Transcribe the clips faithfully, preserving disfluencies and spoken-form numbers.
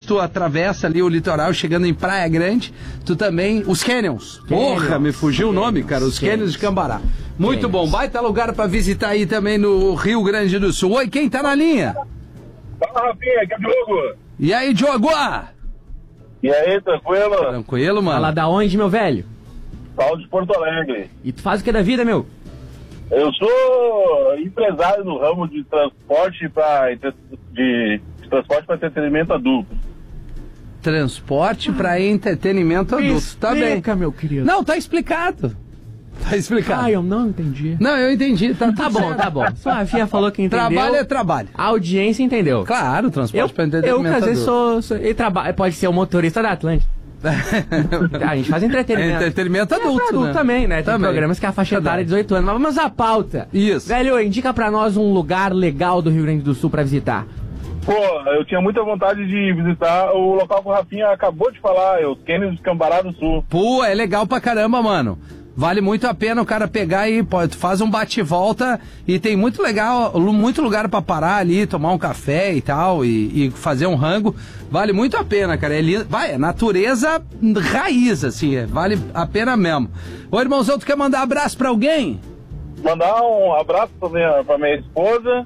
tu atravessa ali o litoral, chegando em Praia Grande, tu também... Os Canyons. Canyons. Porra, me fugiu Canyons. o nome, cara. Os Canyons, Canyons de Cambará. Muito Canyons. bom. Baita lugar pra visitar aí também no Rio Grande do Sul. Oi, quem tá na linha? Fala, Rafinha, aqui é o Diogo. E aí, Diogo? E aí, tranquilo? Tranquilo, mano. Fala da onde, meu velho? Falo de Porto Alegre. E tu faz o que da vida, meu? Eu sou empresário no ramo de transporte para de, de transporte para entretenimento adulto. Transporte para entretenimento adulto. Explica, tá bem, meu querido. Não, tá explicado. Tá explicado. Ah, eu não entendi. Não, eu entendi. Tá, tá bom, tá bom. Só a Rafinha falou que entendeu. Trabalho é trabalho. A audiência entendeu. Claro, transporte para entretenimento eu, adulto. Eu, às vezes, sou... sou ele trabalha, pode ser o motorista da Atlântica. A gente faz entretenimento. Entretenimento adulto, é adulto né? também, né? Tem também. programas que a faixa etária é dezoito anos. Mas vamos à pauta. Isso. Velho, indica pra nós um lugar legal do Rio Grande do Sul pra visitar. Pô, eu tinha muita vontade de visitar o local que o Rafinha acabou de falar, os Canyons de Cambará do Sul. Pô, é legal pra caramba, mano. Vale muito a pena o cara pegar e pode, faz um bate-volta e tem muito legal, muito lugar pra parar ali, tomar um café e tal, e, e fazer um rango. Vale muito a pena, cara. É lindo. Vai, é natureza raiz, assim, é, vale a pena mesmo. Ô, irmãozão, tu quer mandar abraço pra alguém? Mandar um abraço pra minha, pra minha esposa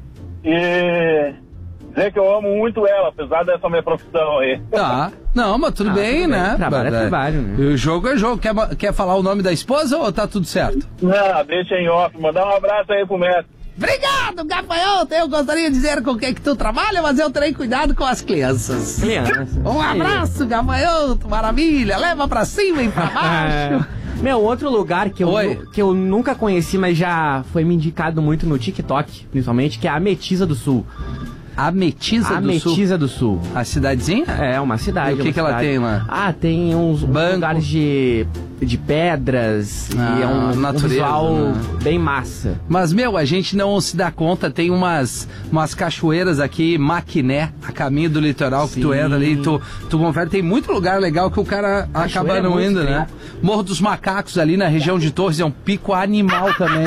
e dizer que eu amo muito ela, apesar dessa minha profissão aí. Tá. Não, mas tudo ah, bem, tudo né? Bem. Trabalho é trabalho, né? O jogo é jogo. Quer, quer falar o nome da esposa ou tá tudo certo? Não, deixa em off. Mandar um abraço aí pro mestre. Obrigado, gafanhoto. Eu gostaria de dizer com quem que tu trabalha, mas eu terei cuidado com as crianças. Crianças. Um abraço, gafanhoto. Maravilha. Leva pra cima e pra baixo. Meu, outro lugar que eu, que eu nunca conheci, mas já foi me indicado muito no TikTok, principalmente, que é a Ametiza do Sul. Ametiza do Sul? Ametiza do Sul. A cidadezinha? É, uma cidade. E o que, que cidade. ela tem lá? Ah, tem uns, uns lugares de, de pedras ah, e é um, natureza, um visual né? bem massa. Mas, meu, a gente não se dá conta, tem umas, umas cachoeiras aqui, Maquiné, a caminho do litoral, Sim. que tu entra ali, tu, tu confere, tem muito lugar legal que o cara Cachoeira acaba não é indo, né? Morro dos Macacos ali na região de Torres é um pico animal também.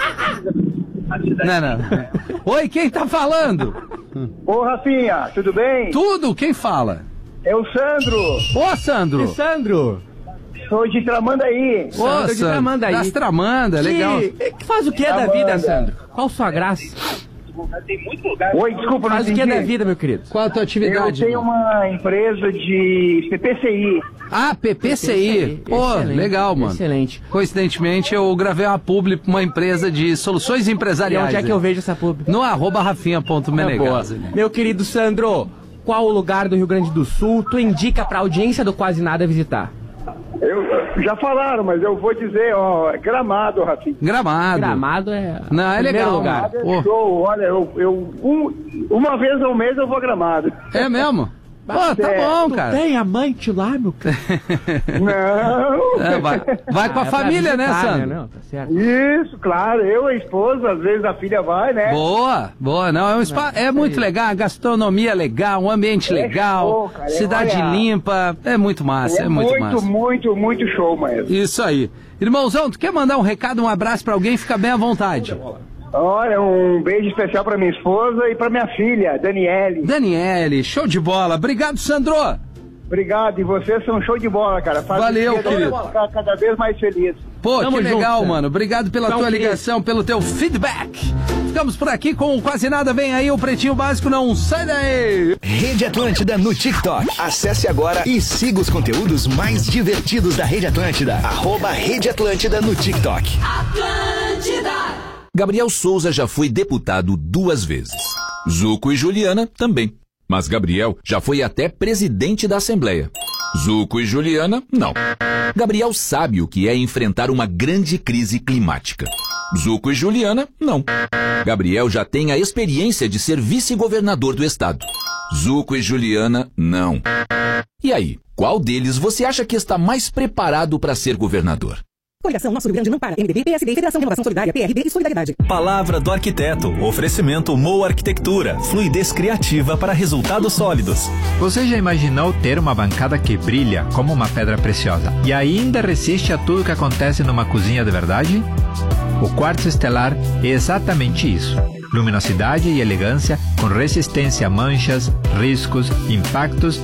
Não, não. Oi, quem tá falando? Ô, Rafinha, tudo bem? Tudo, quem fala? É o Sandro. Ô, Sandro. E Sandro? Sou de Tramandaí. Ô, Sandro, de Tramandaí. Das Tramanda, que, legal. Que faz o que da vida, Sandro? Qual sua graça? Tem muito lugar. Oi, desculpa, Faz o que da vida, meu querido? Qual a tua atividade? Eu tenho uma empresa de P P C I. Ah, P P C I. Pô, excelente, legal, mano. Excelente. Coincidentemente, eu gravei uma publi pra uma empresa de soluções empresariais. E onde é que eu vejo essa publi? No arroba rafinha ponto menegas. É meu querido Sandro, qual o lugar do Rio Grande do Sul tu indica pra audiência do Quase Nada visitar? Eu, já falaram, mas eu vou dizer, ó, Gramado, Rafinha. Gramado. Gramado é... Não, é legal. Lugar. Gramado é show. Olha, eu, eu um, uma vez ao mês eu vou a Gramado. É mesmo? Pô, tá bom, tu cara. Tem amante lá, meu cara? Não. É, vai vai ah, com a é família, né, Sandro? Não, tá certo. Isso, claro. Eu, a esposa, às vezes a filha vai, né? Boa, boa. Não, é, um spa, é muito legal, a gastronomia é legal, um ambiente é legal, show, cara, cidade olha, limpa. É muito massa, é, é muito, muito massa. Muito, muito, muito show mesmo. Isso aí. Irmãozão, tu quer mandar um recado, um abraço pra alguém? Fica bem à vontade. Olha, um beijo especial pra minha esposa e pra minha filha, Daniele. Daniele, show de bola. Obrigado, Sandro. Obrigado, e vocês são show de bola, cara. Faz Valeu, querido. Ficar cada vez mais feliz. Pô, Tamo que legal, junto, mano. Obrigado pela Tamo tua feliz. ligação, pelo teu feedback. Ficamos por aqui com Quase Nada. Vem aí o Pretinho Básico, não sai daí. Rede Atlântida no TikTok. Acesse agora e siga os conteúdos mais divertidos da Rede Atlântida. Arroba Rede Atlântida no TikTok. Atlântida. Gabriel Souza já foi deputado duas vezes. Zuco e Juliana também. Mas Gabriel já foi até presidente da Assembleia. Zuco e Juliana, não. Gabriel sabe o que é enfrentar uma grande crise climática. Zuco e Juliana, não. Gabriel já tem a experiência de ser vice-governador do estado. Zuco e Juliana, não. E aí, qual deles você acha que está mais preparado para ser governador? Coligação Nosso Rio Grande não para. M D B, P S D, Federação Renovação Solidária, P R B e Solidariedade. Palavra do arquiteto. Oferecimento Moa Arquitectura. Fluidez criativa para resultados sólidos. Você já imaginou ter uma bancada que brilha como uma pedra preciosa e ainda resiste a tudo que acontece numa cozinha de verdade? O Quartzo Estelar é exatamente isso. Luminosidade e elegância com resistência a manchas, riscos, impactos